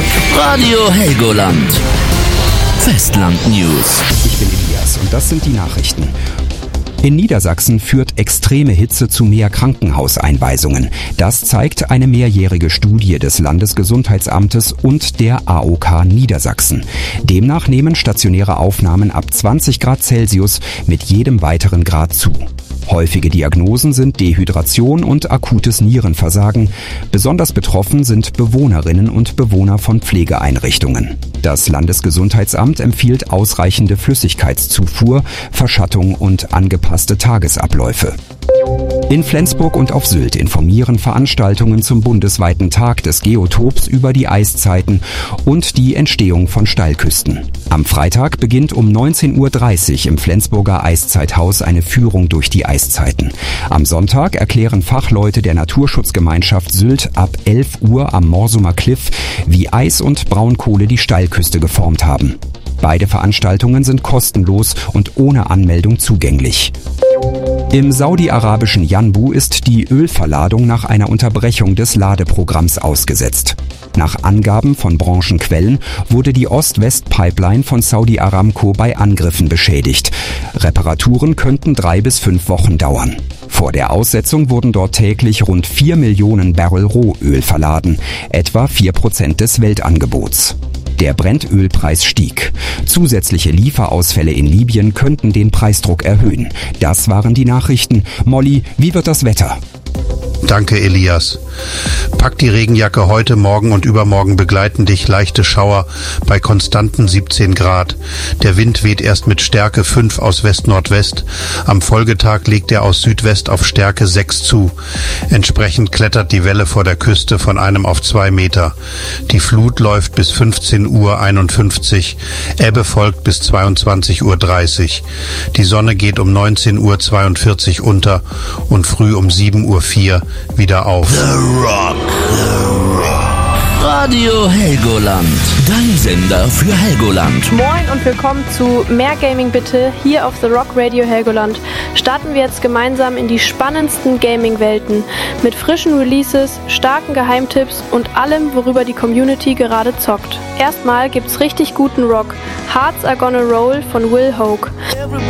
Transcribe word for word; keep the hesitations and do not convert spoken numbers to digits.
Rock. Radio Helgoland. Festland News. Ich bin Elias und das sind die Nachrichten. In Niedersachsen führt extreme Hitze zu mehr Krankenhauseinweisungen. Das zeigt eine mehrjährige Studie des Landesgesundheitsamtes und der A O K Niedersachsen. Demnach nehmen stationäre Aufnahmen ab zwanzig Grad Celsius mit jedem weiteren Grad zu. Häufige Diagnosen sind Dehydration und akutes Nierenversagen. Besonders betroffen sind Bewohnerinnen und Bewohner von Pflegeeinrichtungen. Das Landesgesundheitsamt empfiehlt ausreichende Flüssigkeitszufuhr, Verschattung und angepasste Tagesabläufe. In Flensburg und auf Sylt informieren Veranstaltungen zum bundesweiten Tag des Geotops über die Eiszeiten und die Entstehung von Steilküsten. Am Freitag beginnt um neunzehn Uhr dreißig im Flensburger Eiszeithaus eine Führung durch die Eiszeiten. Am Sonntag erklären Fachleute der Naturschutzgemeinschaft Sylt ab elf Uhr am Morsumer Kliff, wie Eis und Braunkohle die Steilküste geformt haben. Beide Veranstaltungen sind kostenlos und ohne Anmeldung zugänglich. Im saudi-arabischen Yanbu ist die Ölverladung nach einer Unterbrechung des Ladeprogramms ausgesetzt. Nach Angaben von Branchenquellen wurde die Ost-West-Pipeline von Saudi Aramco bei Angriffen beschädigt. Reparaturen könnten drei bis fünf Wochen dauern. Vor der Aussetzung wurden dort täglich rund vier Millionen Barrel Rohöl verladen, etwa vier Prozent des Weltangebots. Der Brennölpreis stieg. Zusätzliche Lieferausfälle in Libyen könnten den Preisdruck erhöhen. Das waren die Nachrichten. Molly, wie wird das Wetter? Danke, Elias. Pack die Regenjacke, heute, morgen und übermorgen begleiten dich leichte Schauer bei konstanten siebzehn Grad. Der Wind weht erst mit Stärke fünf aus West-Nordwest. Am Folgetag legt er aus Südwest auf Stärke sechs zu. Entsprechend klettert die Welle vor der Küste von einem auf zwei Meter. Die Flut läuft bis fünfzehn Uhr einundfünfzig. Ebbe folgt bis zweiundzwanzig Uhr dreißig. Die Sonne geht um neunzehn Uhr zweiundvierzig unter und früh um sieben Uhr vier wieder auf. The Rock. The Rock. Radio Helgoland. Dein Sender für Helgoland. Moin und willkommen zu Mehr Gaming bitte hier auf The Rock Radio Helgoland. Starten wir jetzt gemeinsam in die spannendsten Gaming-Welten mit frischen Releases, starken Geheimtipps und allem, worüber die Community gerade zockt. Erstmal gibt's richtig guten Rock. Hearts Are Gonna Roll von Will Hoke.